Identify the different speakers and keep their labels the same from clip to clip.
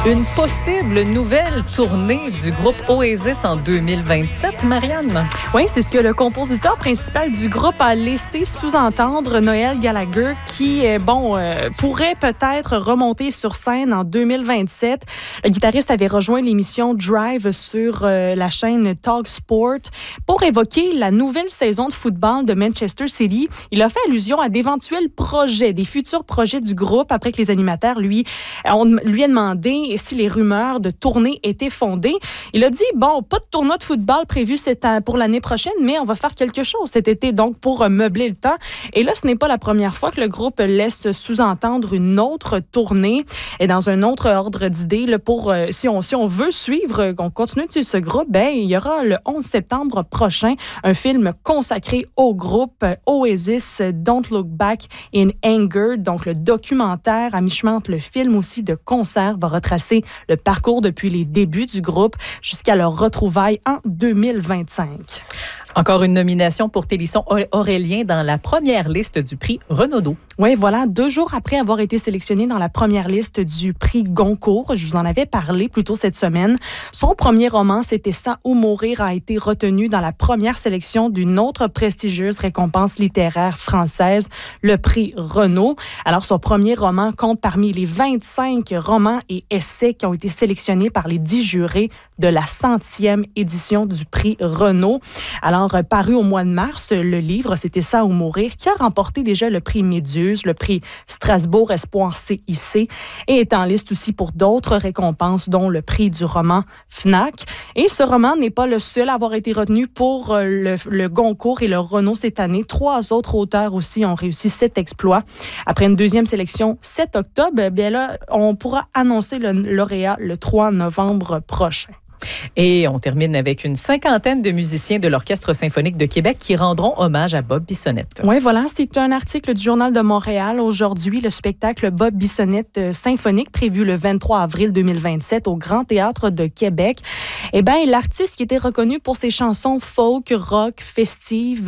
Speaker 1: Une possible nouvelle tournée du groupe Oasis en 2027, Marianne?
Speaker 2: Oui, c'est ce que le compositeur principal du groupe a laissé sous-entendre, Noel Gallagher, qui pourrait peut-être remonter sur scène en 2027. Le guitariste avait rejoint l'émission Drive sur la chaîne TalkSport pour évoquer la nouvelle saison de football de Manchester City. Il a fait allusion à d'éventuels projets, des futurs projets du groupe après que les animateurs lui a demandé si les rumeurs de tournée étaient fondées. Il a dit, pas de tournoi de football prévu pour l'année prochaine, mais on va faire quelque chose cet été, donc pour meubler le temps. Et là, ce n'est pas la première fois que le groupe laisse sous-entendre une autre tournée et dans un autre ordre d'idées. Si on veut suivre, qu'on continue de suivre ce groupe, il y aura le 11 septembre prochain un film consacré au groupe Oasis, Don't Look Back in Anger. Donc, le documentaire à mi-chemin entre le film aussi de concert va retracer le parcours depuis les débuts du groupe jusqu'à leur retrouvaille en 2025.
Speaker 1: Encore une nomination pour Télisson Aurélien dans la première liste du prix Renaudot.
Speaker 2: Oui, voilà, 2 jours après avoir été sélectionné dans la première liste du prix Goncourt, je vous en avais parlé plus tôt cette semaine, son premier roman, C'était ça ou mourir, a été retenu dans la première sélection d'une autre prestigieuse récompense littéraire française, le prix Renaud. Alors, son premier roman compte parmi les 25 romans et essais qui ont été sélectionnés par les 10 jurés de la 100e édition du prix Renaud. Alors, paru au mois de mars, le livre C'était ça ou mourir, qui a remporté déjà le prix Méduse, le prix Strasbourg Espoir CIC, et est en liste aussi pour d'autres récompenses, dont le prix du roman FNAC. Et ce roman n'est pas le seul à avoir été retenu pour le Goncourt et le Renaud cette année. 3 autres auteurs aussi ont réussi cet exploit. Après une deuxième sélection 7 octobre, on pourra annoncer le lauréat le 3 novembre prochain.
Speaker 1: Et on termine avec une 50aine de musiciens de l'Orchestre symphonique de Québec qui rendront hommage à Bob Bissonnette.
Speaker 2: Oui, voilà, c'est un article du Journal de Montréal. Aujourd'hui, le spectacle Bob Bissonnette symphonique prévu le 23 avril 2027 au Grand Théâtre de Québec. L'artiste qui était reconnu pour ses chansons folk, rock, festives,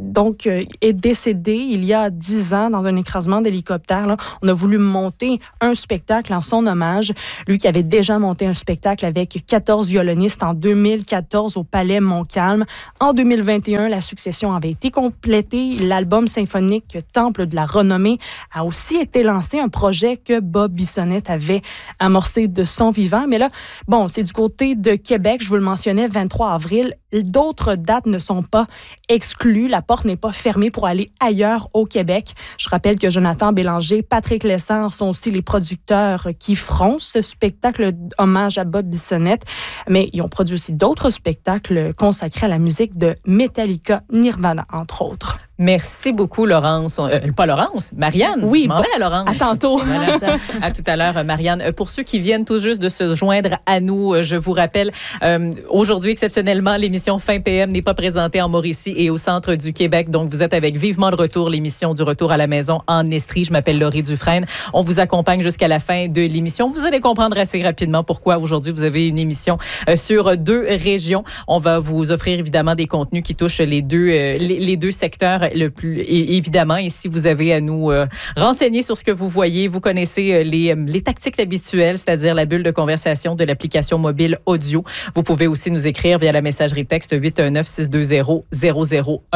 Speaker 2: est décédé il y a 10 ans dans un écrasement d'hélicoptère. Là. On a voulu monter un spectacle en son hommage. Lui qui avait déjà monté un spectacle avec 14 violonistes en 2014 au Palais Montcalm. En 2021, la succession avait été complétée. L'album symphonique Temple de la renommée a aussi été lancé, un projet que Bob Bissonnette avait amorcé de son vivant. Mais là, c'est du côté de Québec, je vous le mentionnais, 23 avril. D'autres dates ne sont pas exclues. La porte n'est pas fermée pour aller ailleurs au Québec. Je rappelle que Jonathan Bélanger, Patrick Lessard sont aussi les producteurs qui feront ce spectacle hommage à Bob Bissonnette. Mais ils ont produit aussi d'autres spectacles consacrés à la musique de Metallica, Nirvana, entre autres.
Speaker 1: Merci beaucoup, Laurence. Pas Laurence, Marianne.
Speaker 2: Oui,
Speaker 1: je m'en vais à Laurence.
Speaker 2: À tantôt.
Speaker 1: Voilà ça. À tout à l'heure, Marianne. Pour ceux qui viennent tout juste de se joindre à nous, je vous rappelle, aujourd'hui, exceptionnellement, l'émission Fin PM n'est pas présentée en Mauricie et au centre du Québec. Donc, vous êtes avec Vivement le retour, l'émission du retour à la maison en Estrie. Je m'appelle Laurie Dufresne. On vous accompagne jusqu'à la fin de l'émission. Vous allez comprendre assez rapidement pourquoi aujourd'hui, vous avez une émission sur 2 régions. On va vous offrir évidemment des contenus qui touchent les deux secteurs le plus évidemment. Et si vous avez à nous renseigner sur ce que vous voyez, vous connaissez les tactiques habituelles, c'est-à-dire la bulle de conversation de l'application mobile audio. Vous pouvez aussi nous écrire via la messagerie texte 819-620-0010,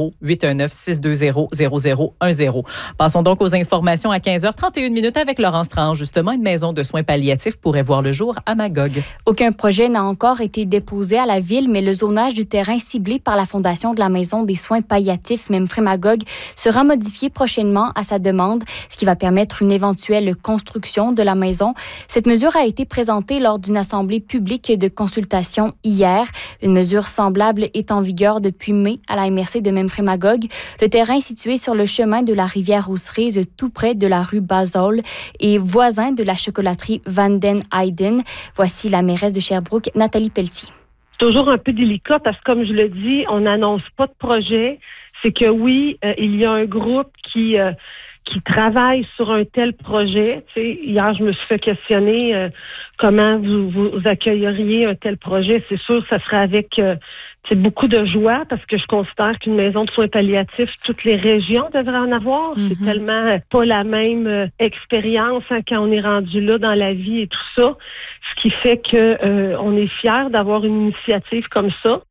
Speaker 1: 819-620-0010. Passons donc aux informations à 15h31 avec Laurence Tran. Justement, une maison de soins palliatifs pourrait voir le jour à Magog.
Speaker 3: Aucun projet n'a encore été déposé à la ville, mais le zonage du terrain ciblé par la Fondation de la Maison des soins palliatifs Memphremagog sera modifié prochainement à sa demande, ce qui va permettre une éventuelle construction de la maison. Cette mesure a été présentée lors d'une assemblée publique de consultation hier. Une mesure semblable est en vigueur depuis mai à la MRC de Memphremagog. Le terrain est situé sur le chemin de la rivière aux Cerises, tout près de la rue Basol et voisin de la chocolaterie Van den Eyden. Voici la mairesse de Sherbrooke, Nathalie Pelletier.
Speaker 4: C'est toujours un peu délicat parce que, comme je le dis, on n'annonce pas de projet. C'est que oui, il y a un groupe qui qui travaillent sur un tel projet. Tu sais, hier, je me suis fait questionner comment vous accueilleriez un tel projet. C'est sûr, ça serait avec beaucoup de joie parce que je considère qu'une maison de soins palliatifs, toutes les régions devraient en avoir. Mm-hmm. C'est tellement pas la même expérience quand on est rendu là dans la vie et tout ça. Ce qui fait que on est fiers d'avoir une initiative comme ça.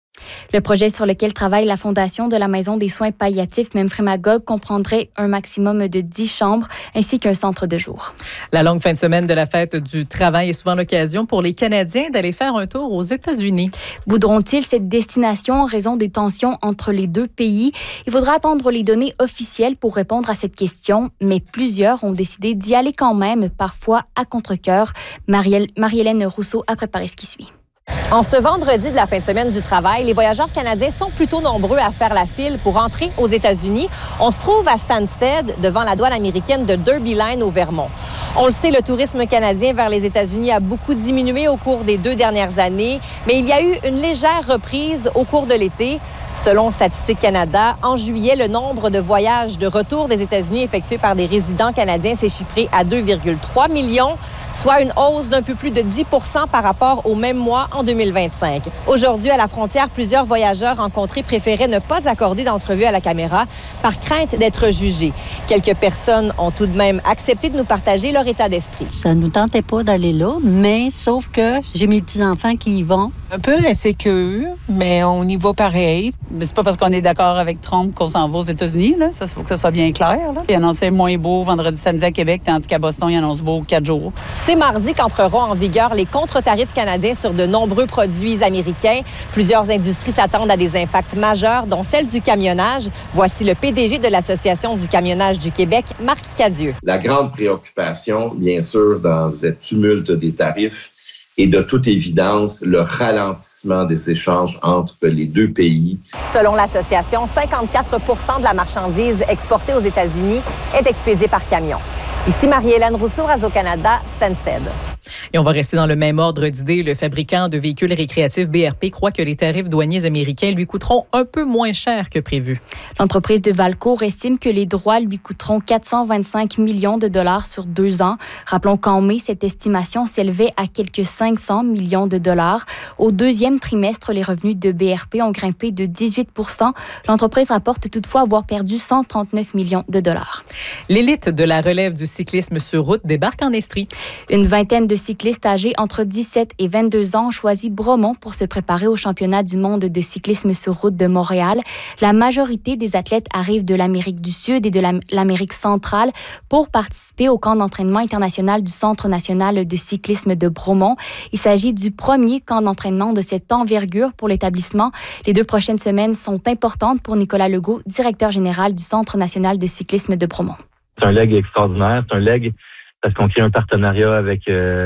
Speaker 3: Le projet sur lequel travaille la Fondation de la Maison des soins palliatifs Memphremagog comprendrait un maximum de 10 chambres ainsi qu'un centre de jour.
Speaker 1: La longue fin de semaine de la fête du travail est souvent l'occasion pour les Canadiens d'aller faire un tour aux États-Unis.
Speaker 3: Voudront-ils cette destination en raison des tensions entre les deux pays? Il faudra attendre les données officielles pour répondre à cette question, mais plusieurs ont décidé d'y aller quand même, parfois à contre-cœur. Marie-Hélène Rousseau a préparé ce qui suit.
Speaker 5: En ce vendredi de la fin de semaine du travail, les voyageurs canadiens sont plutôt nombreux à faire la file pour entrer aux États-Unis. On se trouve à Stansted, devant la douane américaine de Derby Line au Vermont. On le sait, le tourisme canadien vers les États-Unis a beaucoup diminué au cours des 2 dernières années, mais il y a eu une légère reprise au cours de l'été. Selon Statistique Canada, en juillet, le nombre de voyages de retour des États-Unis effectués par des résidents canadiens s'est chiffré à 2,3 millions, soit une hausse d'un peu plus de 10 % par rapport au même mois en 2025. Aujourd'hui, à la frontière, plusieurs voyageurs rencontrés préféraient ne pas accorder d'entrevue à la caméra par crainte d'être jugés. Quelques personnes ont tout de même accepté de nous partager leur état d'esprit.
Speaker 6: Ça ne nous tentait pas d'aller là, mais sauf que j'ai mes petits-enfants qui y vont.
Speaker 7: Un peu insécure, mais on y va pareil.
Speaker 8: Mais c'est pas parce qu'on est d'accord avec Trump qu'on s'en va aux États-Unis, là. Ça, il faut que ça soit bien clair, là. Il annonçait moins beau vendredi, samedi à Québec, tandis qu'à Boston, il annonce beau 4 jours.
Speaker 5: C'est mardi qu'entreront en vigueur les contre-tarifs canadiens sur de nombreux produits américains. Plusieurs industries s'attendent à des impacts majeurs, dont celle du camionnage. Voici le PDG de l'Association du camionnage du Québec, Marc Cadieux.
Speaker 9: La grande préoccupation, bien sûr, dans cette tumulte des tarifs, et de toute évidence, le ralentissement des échanges entre les deux pays.
Speaker 5: Selon l'association, 54 % de la marchandise exportée aux États-Unis est expédiée par camion. Ici Marie-Hélène Rousseau, Radio-Canada, Stansted.
Speaker 1: Et on va rester dans le même ordre d'idées. Le fabricant de véhicules récréatifs BRP croit que les tarifs douaniers américains lui coûteront un peu moins cher que prévu.
Speaker 3: L'entreprise de Valcourt estime que les droits lui coûteront 425 millions de dollars sur 2 ans. Rappelons qu'en mai, cette estimation s'élevait à quelques 500 millions de dollars. Au 2e trimestre, les revenus de BRP ont grimpé de 18 %. L'entreprise rapporte toutefois avoir perdu 139 millions de dollars.
Speaker 1: L'élite de la relève du cyclisme sur route débarque en Estrie.
Speaker 3: Une vingtaine de cyclistes âgés entre 17 et 22 ans ont choisi Bromont pour se préparer au championnat du monde de cyclisme sur route de Montréal. La majorité des athlètes arrivent de l'Amérique du Sud et de l'Amérique centrale pour participer au camp d'entraînement international du Centre national de cyclisme de Bromont. Il s'agit du premier camp d'entraînement de cette envergure pour l'établissement. Les 2 prochaines semaines sont importantes pour Nicolas Legault, directeur général du Centre national de cyclisme de Bromont.
Speaker 10: C'est un leg extraordinaire. C'est un leg parce qu'on crée un partenariat avec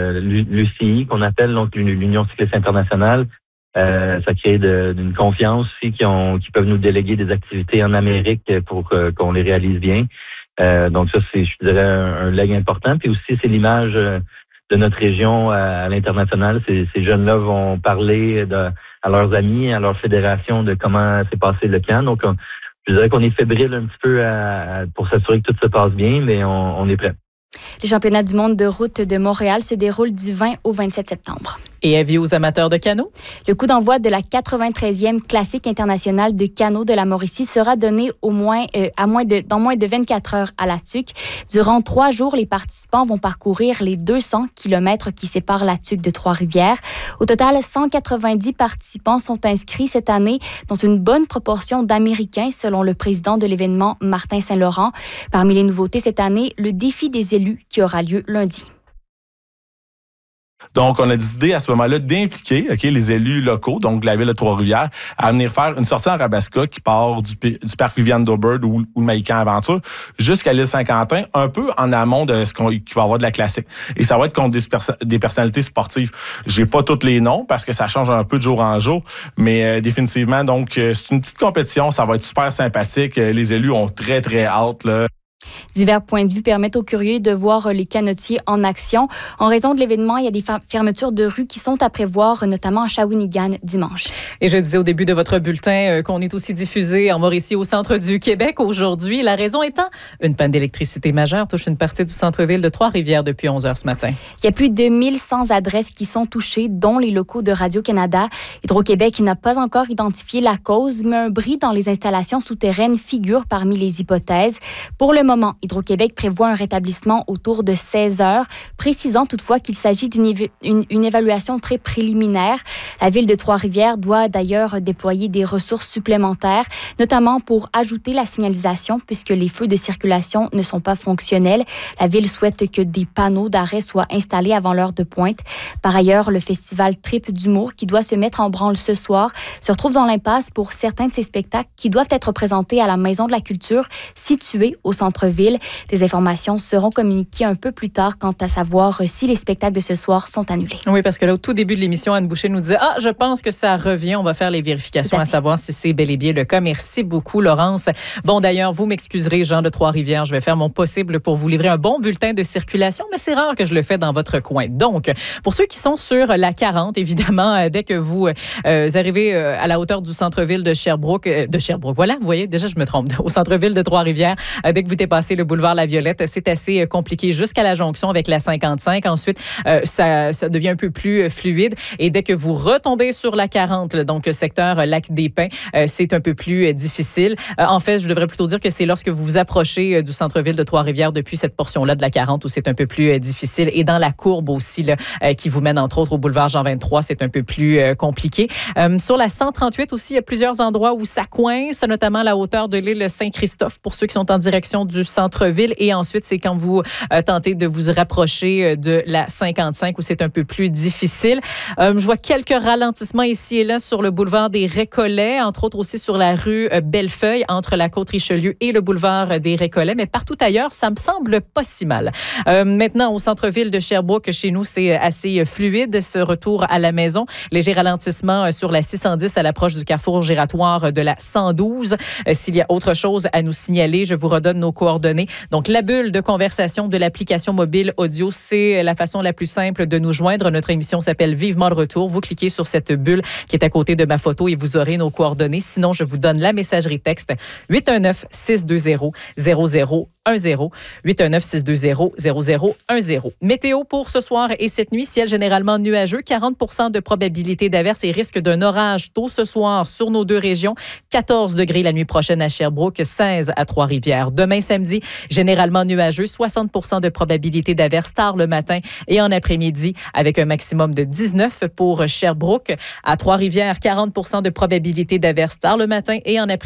Speaker 10: l'UCI, qu'on appelle donc l'Union cycliste internationale. Ça crée d'une confiance aussi qui peuvent nous déléguer des activités en Amérique pour qu'on les réalise bien. Donc ça, c'est, je dirais, un leg important. Puis aussi, c'est l'image de notre région à l'international. Ces jeunes-là vont parler à leurs amis, à leur fédération de comment s'est passé le camp. Donc, je dirais qu'on est fébrile un petit peu pour s'assurer que tout se passe bien, mais on est prêt.
Speaker 3: Les championnats du monde de route de Montréal se déroulent du 20 au 27 septembre.
Speaker 1: Et avis aux amateurs de canot?
Speaker 3: Le coup d'envoi de la 93e classique internationale de canot de la Mauricie sera donné dans moins de 24 heures à la Tuque. Durant 3 jours, les participants vont parcourir les 200 kilomètres qui séparent la Tuque de Trois-Rivières. Au total, 190 participants sont inscrits cette année, dont une bonne proportion d'Américains, selon le président de l'événement, Martin Saint-Laurent. Parmi les nouveautés cette année, le défi des élus qui aura lieu lundi.
Speaker 11: Donc, on a décidé à ce moment-là d'impliquer les élus locaux, donc de la ville de Trois-Rivières, à venir faire une sortie en Rabasca qui part du parc Viviane d'Aubert ou le Mahican Aventure jusqu'à l'île Saint-Quentin, un peu en amont de ce qu'il va y avoir de la classique. Et ça va être contre des personnalités sportives. J'ai pas tous les noms parce que ça change un peu de jour en jour, mais définitivement, donc, c'est une petite compétition. Ça va être super sympathique. Les élus ont très, très hâte, là.
Speaker 3: Divers points de vue permettent aux curieux de voir les canotiers en action. En raison de l'événement, il y a des fermetures de rues qui sont à prévoir, notamment à Shawinigan dimanche.
Speaker 1: Et je disais au début de votre bulletin qu'on est aussi diffusé en Mauricie au centre du Québec aujourd'hui. La raison étant, une panne d'électricité majeure touche une partie du centre-ville de Trois-Rivières depuis 11 heures ce matin.
Speaker 3: Il y a plus de 1100 adresses qui sont touchées, dont les locaux de Radio-Canada. Hydro-Québec n'a pas encore identifié la cause, mais un bris dans les installations souterraines figure parmi les hypothèses. Pour le moment, Hydro-Québec prévoit un rétablissement autour de 16 heures, précisant toutefois qu'il s'agit d'une évaluation très préliminaire. La ville de Trois-Rivières doit d'ailleurs déployer des ressources supplémentaires, notamment pour ajouter la signalisation, puisque les feux de circulation ne sont pas fonctionnels. La ville souhaite que des panneaux d'arrêt soient installés avant l'heure de pointe. Par ailleurs, le festival Trip d'humour, qui doit se mettre en branle ce soir, se retrouve dans l'impasse pour certains de ses spectacles qui doivent être présentés à la Maison de la Culture, située au centre-ville. Des informations seront communiquées un peu plus tard quant à savoir si les spectacles de ce soir sont annulés.
Speaker 1: Oui, parce que là, au tout début de l'émission, Anne Boucher nous disait « je pense que ça revient. On va faire les vérifications à savoir si c'est bel et bien le cas. » Merci beaucoup, Laurence. Bon, d'ailleurs, vous m'excuserez, Jean de Trois-Rivières. Je vais faire mon possible pour vous livrer un bon bulletin de circulation, mais c'est rare que je le fais dans votre coin. Donc, pour ceux qui sont sur la 40, évidemment, dès que vous arrivez à la hauteur du centre-ville de Sherbrooke, voilà, vous voyez, déjà, je me trompe, au centre-ville de Trois-Rivières, dès que vous dépassez le boulevard La Violette, c'est assez compliqué jusqu'à la jonction avec la 55. Ensuite, ça devient un peu plus fluide. Et dès que vous retombez sur la 40, donc secteur Lac-des-Pins, c'est un peu plus difficile. En fait, je devrais plutôt dire que c'est lorsque vous vous approchez du centre-ville de Trois-Rivières depuis cette portion-là de la 40 où c'est un peu plus difficile. Et dans la courbe aussi, là, qui vous mène entre autres au boulevard Jean-23, c'est un peu plus compliqué. Sur la 138 aussi, il y a plusieurs endroits où ça coince, notamment à la hauteur de l'île Saint-Christophe pour ceux qui sont en direction du centre-ville. Et ensuite, c'est quand vous tentez de vous rapprocher de la 55 où c'est un peu plus difficile. Je vois quelques ralentissements ici et là sur le boulevard des Récollets, entre autres aussi sur la rue Bellefeuille, entre la Côte-Richelieu et le boulevard des Récollets. Mais partout ailleurs, ça me semble pas si mal. Maintenant, au centre-ville de Sherbrooke, chez nous, c'est assez fluide, ce retour à la maison. Léger ralentissement sur la 610 à l'approche du carrefour giratoire de la 112. S'il y a autre chose à nous signaler, je vous redonne nos coordonnées. Donc, la bulle de conversation de l'application mobile audio, c'est la façon la plus simple de nous joindre. Notre émission s'appelle Vivement le retour. Vous cliquez sur cette bulle qui est à côté de ma photo et vous aurez nos coordonnées. Sinon, je vous donne la messagerie texte 819-620-0010. 819-620-0010. Météo pour ce soir et cette nuit, ciel généralement nuageux, 40% de probabilité d'averse et risque d'un orage tôt ce soir sur nos deux régions. 14 degrés la nuit prochaine à Sherbrooke, 16 à Trois-Rivières. Demain samedi, généralement nuageux, 60% de probabilité d'averse tard le matin et en après-midi avec un maximum de 19 pour Sherbrooke. À Trois-Rivières, 40% de probabilité d'averse tard le matin et en après-midi.